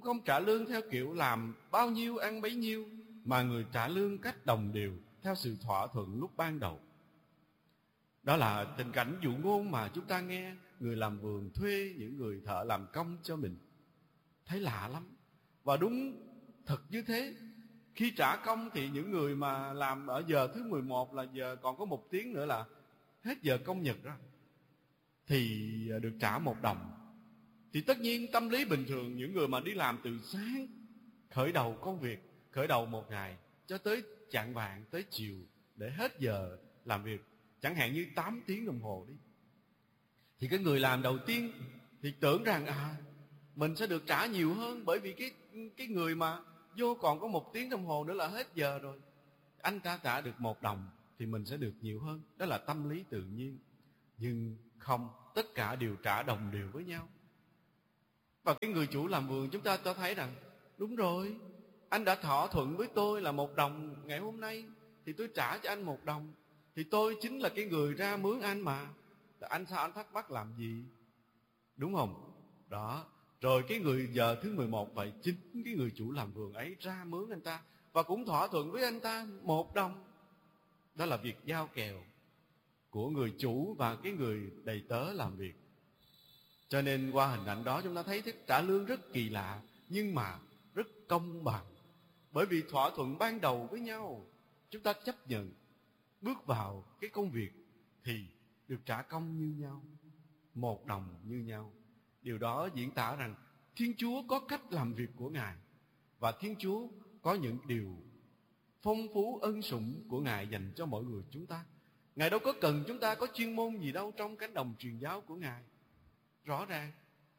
không trả lương theo kiểu làm bao nhiêu ăn bấy nhiêu, mà người trả lương cách đồng đều theo sự thỏa thuận lúc ban đầu. Đó là tình cảnh dụ ngôn mà chúng ta nghe người làm vườn thuê những người thợ làm công cho mình. Thấy lạ lắm. Và đúng thật như thế. Khi trả công thì những người mà làm ở giờ thứ 11 là giờ còn có 1 tiếng nữa là hết giờ công nhật đó, thì được trả 1 đồng. Thì tất nhiên tâm lý bình thường những người mà đi làm từ sáng, khởi đầu công việc, khởi đầu một ngày cho tới chạng vạng, tới chiều để hết giờ làm việc, chẳng hạn như 8 tiếng đồng hồ đi, thì cái người làm đầu tiên thì tưởng rằng mình sẽ được trả nhiều hơn, bởi vì cái người mà vô còn có 1 tiếng đồng hồ nữa là hết giờ rồi, anh ta trả được 1 đồng thì mình sẽ được nhiều hơn. Đó là tâm lý tự nhiên. Nhưng không, tất cả đều trả đồng đều với nhau. Và cái người chủ làm vườn chúng ta cho thấy rằng đúng rồi, anh đã thỏa thuận với tôi là 1 đồng ngày hôm nay, thì tôi trả cho anh 1 đồng. Thì tôi chính là cái người ra mướn anh mà. Anh sao anh thắc mắc làm gì? Đúng không? Đó. Rồi cái người giờ thứ 11 vậy, chính cái người chủ làm vườn ấy ra mướn anh ta, và cũng thỏa thuận với anh ta 1 đồng. Đó là việc giao kèo của người chủ và cái người đầy tớ làm việc. Cho nên qua hình ảnh đó chúng ta thấy thức trả lương rất kỳ lạ, nhưng mà rất công bằng. Bởi vì thỏa thuận ban đầu với nhau, chúng ta chấp nhận bước vào cái công việc thì được trả công như nhau, 1 đồng như nhau. Điều đó diễn tả rằng Thiên Chúa có cách làm việc của Ngài, và Thiên Chúa có những điều phong phú ân sủng của Ngài dành cho mỗi người chúng ta. Ngài đâu có cần chúng ta có chuyên môn gì đâu trong cánh đồng truyền giáo của Ngài. Rõ ràng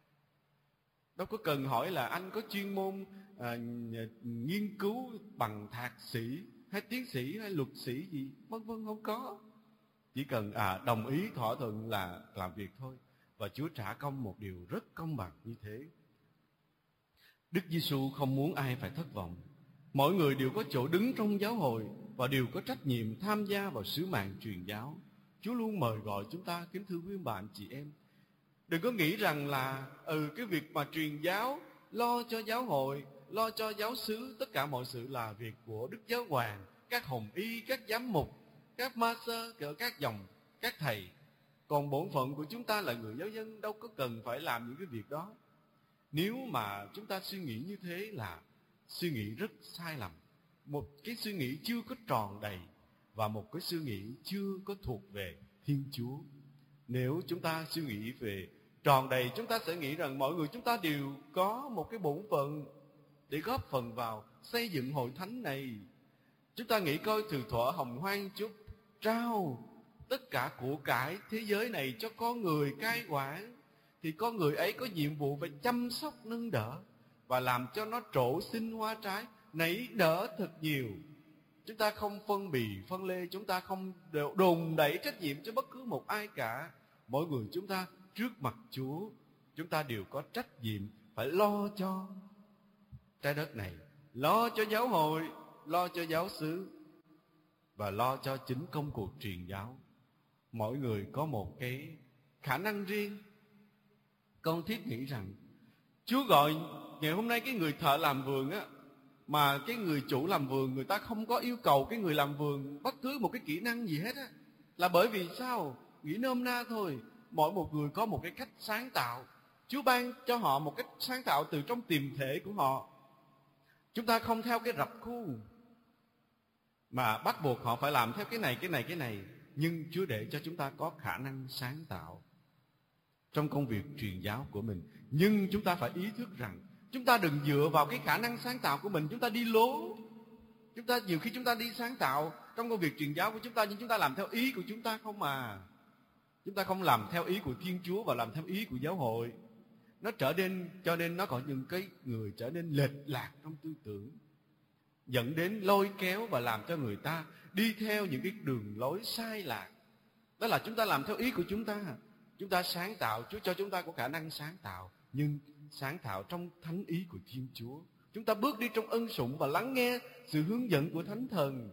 đâu có cần hỏi là anh có chuyên môn nghiên cứu bằng thạc sĩ hay tiến sĩ hay luật sĩ gì, vân vân, không có. Chỉ cần đồng ý thỏa thuận là làm việc thôi. Và Chúa trả công một điều rất công bằng như thế. Đức Giêsu không muốn ai phải thất vọng. Mỗi người đều có chỗ đứng trong giáo hội và đều có trách nhiệm tham gia vào sứ mạng truyền giáo. Chúa luôn mời gọi chúng ta, kính thưa quý bạn chị em, đừng có nghĩ rằng là cái việc mà truyền giáo, lo cho giáo hội, lo cho giáo xứ, tất cả mọi sự là việc của Đức Giáo Hoàng, các hồng y, các giám mục, các ma sơ, các dòng, các thầy. Còn bổn phận của chúng ta là người giáo dân đâu có cần phải làm những cái việc đó. Nếu mà chúng ta suy nghĩ như thế là suy nghĩ rất sai lầm. Một cái suy nghĩ chưa có tròn đầy, và một cái suy nghĩ chưa có thuộc về Thiên Chúa. Nếu chúng ta suy nghĩ về tròn đầy, chúng ta sẽ nghĩ rằng mọi người chúng ta đều có một cái bổn phận để góp phần vào xây dựng hội thánh này. Chúng ta nghĩ coi, từ thuở hồng hoang Chúa trao tất cả của cải thế giới này cho con người cai quản, thì con người ấy có nhiệm vụ phải chăm sóc nâng đỡ và làm cho nó trổ sinh hoa trái, nảy nở thật nhiều. Chúng ta không phân bì phân lê, chúng ta không đùn đẩy trách nhiệm cho bất cứ một ai cả. Mỗi người chúng ta trước mặt Chúa, chúng ta đều có trách nhiệm phải lo cho trái đất này, lo cho giáo hội, lo cho giáo xứ, và lo cho chính công cuộc truyền giáo. Mỗi người có một cái khả năng riêng. Con thiết nghĩ rằng Chúa gọi ngày hôm nay cái người thợ làm vườn á, mà cái người chủ làm vườn người ta không có yêu cầu cái người làm vườn bất cứ một cái kỹ năng gì hết á, là bởi vì sao? Nghĩ nôm na thôi, mỗi một người có một cái cách sáng tạo. Chúa ban cho họ một cách sáng tạo từ trong tiềm thể của họ. Chúng ta không theo cái rập khuôn mà bắt buộc họ phải làm theo cái này. Nhưng Chúa để cho chúng ta có khả năng sáng tạo trong công việc truyền giáo của mình. Nhưng chúng ta phải ý thức rằng chúng ta đừng dựa vào cái khả năng sáng tạo của mình, chúng ta đi lố. Nhiều khi chúng ta đi sáng tạo trong công việc truyền giáo của chúng ta, nhưng chúng ta làm theo ý của chúng ta không à. Chúng ta không làm theo ý của Thiên Chúa và làm theo ý của giáo hội. Cho nên nó có những cái người trở nên lệch lạc trong tư tưởng, dẫn đến lôi kéo và làm cho người ta đi theo những cái đường lối sai lạc. Đó là chúng ta làm theo ý của chúng ta. Chúng ta sáng tạo, Chúa cho chúng ta có khả năng sáng tạo, nhưng sáng tạo trong thánh ý của Thiên Chúa. Chúng ta bước đi trong ân sủng và lắng nghe sự hướng dẫn của Thánh Thần.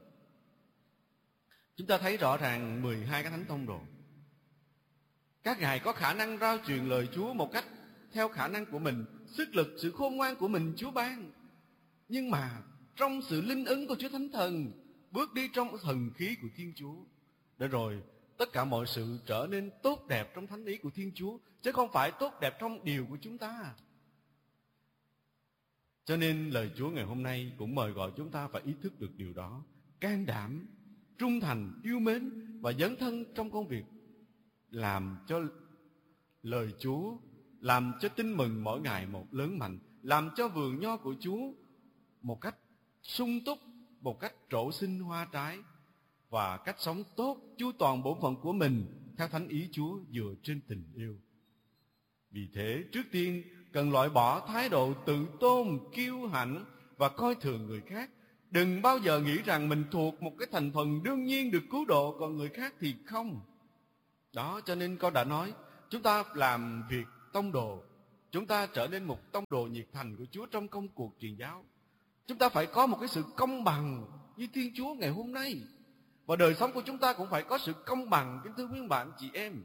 Chúng ta thấy rõ ràng 12 cái thánh tông đồ, các ngài có khả năng rao truyền lời Chúa một cách theo khả năng của mình, sức lực, sự khôn ngoan của mình Chúa ban. Nhưng mà trong sự linh ứng của Chúa Thánh Thần, bước đi trong thần khí của Thiên Chúa, để rồi tất cả mọi sự trở nên tốt đẹp trong thánh ý của Thiên Chúa, chứ không phải tốt đẹp trong điều của chúng ta. Cho nên lời Chúa ngày hôm nay cũng mời gọi chúng ta phải ý thức được điều đó. Can đảm, trung thành, yêu mến và dấn thân trong công việc, làm cho lời Chúa, làm cho tin mừng mỗi ngày một lớn mạnh, làm cho vườn nho của Chúa một cách sung túc, một cách trổ sinh hoa trái, và cách sống tốt chu toàn bổn phận của mình theo thánh ý Chúa dựa trên tình yêu. Vì thế, trước tiên cần loại bỏ thái độ tự tôn, kiêu hãnh và coi thường người khác. Đừng bao giờ nghĩ rằng mình thuộc một cái thành phần đương nhiên được cứu độ, còn người khác thì không. Đó, cho nên con đã nói, chúng ta làm việc tông đồ, chúng ta trở nên một tông đồ nhiệt thành của Chúa trong công cuộc truyền giáo. Chúng ta phải có một cái sự công bằng như Thiên Chúa ngày hôm nay. Và đời sống của chúng ta cũng phải có sự công bằng, kính thưa quý bạn chị em.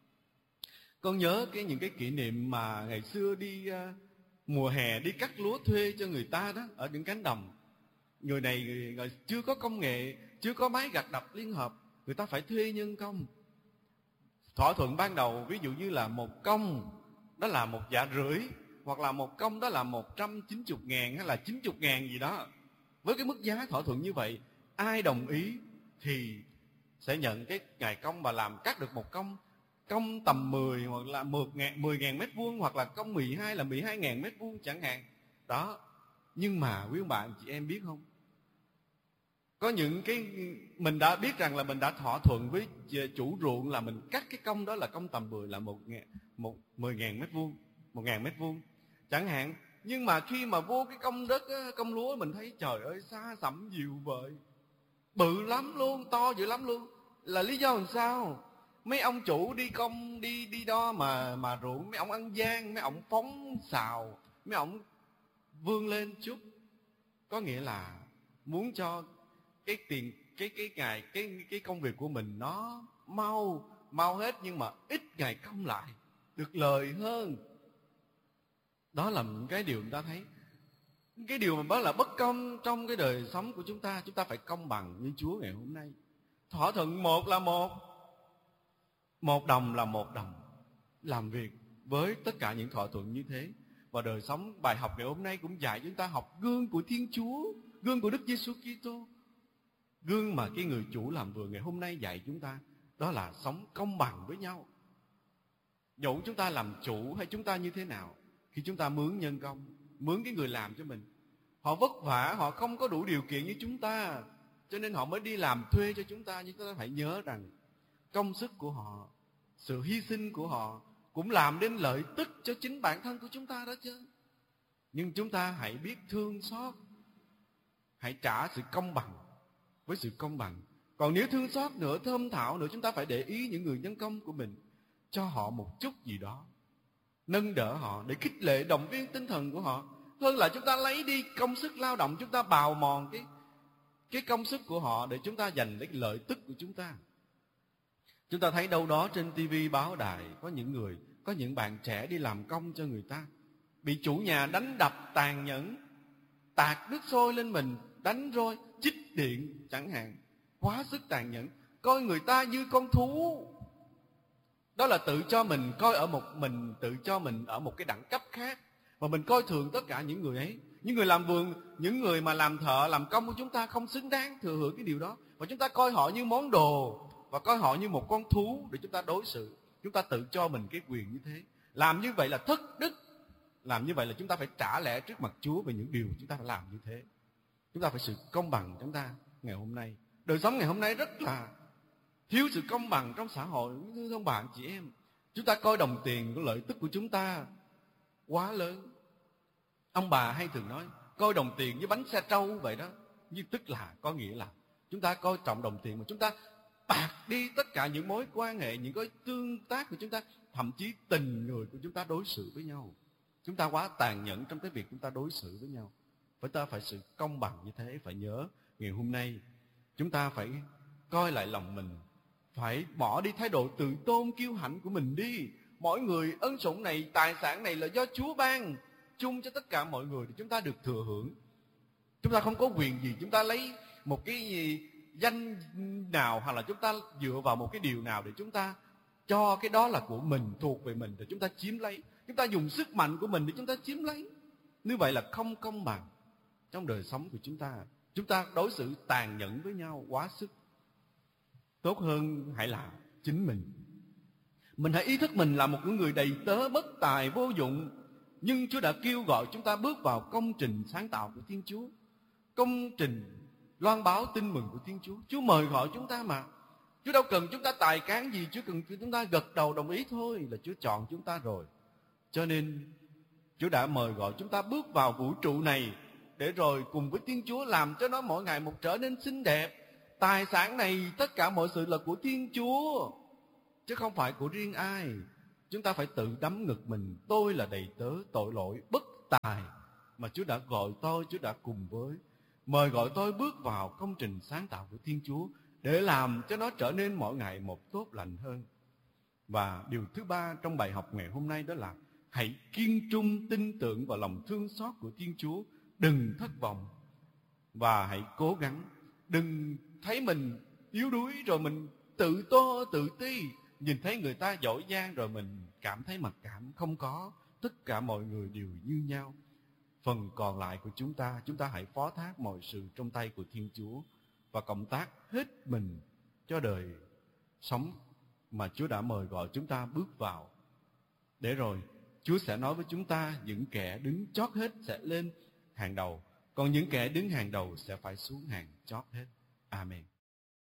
Con nhớ những cái kỷ niệm mà ngày xưa đi mùa hè đi cắt lúa thuê cho người ta đó, ở những cánh đồng. Người này chưa có công nghệ, chưa có máy gặt đập liên hợp, người ta phải thuê nhân công. Thỏa thuận ban đầu ví dụ như là một công đó là 1,5 dạ, hoặc là một công đó là 190.000 hay là 90.000 gì đó. Với cái mức giá thỏa thuận như vậy, ai đồng ý thì sẽ nhận cái ngày công và làm cắt được một công tầm 10 hoặc là 10.000 mét vuông, hoặc là công 12 là 12.000 mét vuông chẳng hạn. Đó. Nhưng mà quý ông bạn chị em biết không? Có những cái mình đã biết rằng là mình đã thỏa thuận với chủ ruộng là mình cắt cái công đó là công tầm 10 là 10.000 mét vuông, 1.000 mét vuông chẳng hạn. Nhưng mà khi mà vô cái công đất, công lúa, mình thấy trời ơi xa xẩm dịu vợi, bự lắm luôn, to dữ lắm luôn. Là lý do làm sao? Mấy ông chủ đi công đi đo mà ruộng, mấy ông ăn gian, mấy ông phóng xào, mấy ông vươn lên chút. Có nghĩa là muốn cho cái tiền cái công việc của mình nó mau hết, nhưng mà ít ngày công lại được lời hơn. Đó là cái điều chúng ta thấy, cái điều mà đó là bất công trong cái đời sống của chúng ta. Chúng ta phải công bằng như Chúa ngày hôm nay. Thỏa thuận một là một đồng là một đồng. Làm việc với tất cả những thỏa thuận như thế. Và đời sống bài học ngày hôm nay cũng dạy chúng ta học gương của Thiên Chúa, gương của Đức Giêsu Kitô, gương mà cái người chủ làm vườn ngày hôm nay dạy chúng ta. Đó là sống công bằng với nhau. Dẫu chúng ta làm chủ hay chúng ta như thế nào, khi chúng ta mướn nhân công, mướn cái người làm cho mình, họ vất vả, họ không có đủ điều kiện như chúng ta, cho nên họ mới đi làm thuê cho chúng ta. Nhưng chúng ta phải nhớ rằng công sức của họ, sự hy sinh của họ cũng làm đến lợi tức cho chính bản thân của chúng ta đó chứ. Nhưng chúng ta hãy biết thương xót, hãy trả sự công bằng với sự công bằng. Còn nếu thương xót nữa, thơm thảo nữa, chúng ta phải để ý những người nhân công của mình, cho họ một chút gì đó, nâng đỡ họ để khích lệ động viên tinh thần của họ, hơn là chúng ta lấy đi công sức lao động, chúng ta bào mòn cái công sức của họ để chúng ta giành lấy lợi tức của chúng ta. Chúng ta thấy đâu đó trên tivi báo đài có những bạn trẻ đi làm công cho người ta, bị chủ nhà đánh đập tàn nhẫn, tạt nước sôi lên mình, đánh roi, chích điện chẳng hạn, quá sức tàn nhẫn, coi người ta như con thú. Đó là tự cho mình ở một cái đẳng cấp khác, mà mình coi thường tất cả những người ấy. Những người làm vườn, những người mà làm thợ, làm công của chúng ta không xứng đáng thừa hưởng cái điều đó, và chúng ta coi họ như món đồ và coi họ như một con thú để chúng ta đối xử. Chúng ta tự cho mình cái quyền như thế. Làm như vậy là thất đức. Làm như vậy là chúng ta phải trả lẽ trước mặt Chúa về những điều chúng ta đã làm như thế. Chúng ta phải sự công bằng chúng ta ngày hôm nay. Đời sống ngày hôm nay rất là thiếu sự công bằng trong xã hội. Thưa ông bạn chị em, chúng ta coi đồng tiền của lợi tức của chúng ta quá lớn. Ông bà hay thường nói coi đồng tiền như bánh xe trâu vậy đó. Nhưng tức là có nghĩa là chúng ta coi trọng đồng tiền mà chúng ta bạc đi tất cả những mối quan hệ, những cái tương tác của chúng ta, thậm chí tình người của chúng ta đối xử với nhau. Chúng ta quá tàn nhẫn trong cái việc chúng ta đối xử với nhau. Chúng ta phải sự công bằng như thế. Phải nhớ ngày hôm nay chúng ta phải coi lại lòng mình, phải bỏ đi thái độ tự tôn kiêu hãnh của mình đi, mỗi người ân sủng này, tài sản này là do Chúa ban chung cho tất cả mọi người để chúng ta được thừa hưởng. Chúng ta không có quyền gì chúng ta lấy một cái gì danh nào, hoặc là chúng ta dựa vào một cái điều nào để chúng ta cho cái đó là của mình, thuộc về mình, để chúng ta chiếm lấy. Chúng ta dùng sức mạnh của mình để chúng ta chiếm lấy. Như vậy là không công bằng trong đời sống của chúng ta. Chúng ta đối xử tàn nhẫn với nhau quá sức. Tốt hơn hãy là chính mình. Mình hãy ý thức mình là một người đầy tớ bất tài vô dụng, nhưng Chúa đã kêu gọi chúng ta bước vào công trình sáng tạo của Thiên Chúa, công trình loan báo tin mừng của Thiên Chúa. Chúa mời gọi chúng ta mà. Chúa đâu cần chúng ta tài cán gì, Chúa cần chúng ta gật đầu đồng ý thôi là Chúa chọn chúng ta rồi. Cho nên Chúa đã mời gọi chúng ta bước vào vũ trụ này, để rồi cùng với Thiên Chúa làm cho nó mỗi ngày một trở nên xinh đẹp. Tài sản này, tất cả mọi sự là của Thiên Chúa, chứ không phải của riêng ai. Chúng ta phải tự đấm ngực mình, tôi là đầy tớ tội lỗi bất tài, mà Chúa đã gọi tôi, Chúa đã cùng với mời gọi tôi bước vào công trình sáng tạo của Thiên Chúa, để làm cho nó trở nên mỗi ngày một tốt lành hơn. Và điều thứ ba trong bài học ngày hôm nay đó là hãy kiên trung tin tưởng vào lòng thương xót của Thiên Chúa. Đừng thất vọng và hãy cố gắng. Đừng thấy mình yếu đuối rồi mình tự tô tự ti, nhìn thấy người ta giỏi giang rồi mình cảm thấy mặc cảm. Không có, tất cả mọi người đều như nhau. Phần còn lại của chúng ta hãy phó thác mọi sự trong tay của Thiên Chúa và cộng tác hết mình cho đời sống mà Chúa đã mời gọi chúng ta bước vào. Để rồi Chúa sẽ nói với chúng ta, những kẻ đứng chót hết sẽ lên hàng đầu, còn những kẻ đứng hàng đầu sẽ phải xuống hàng chót hết. Amen.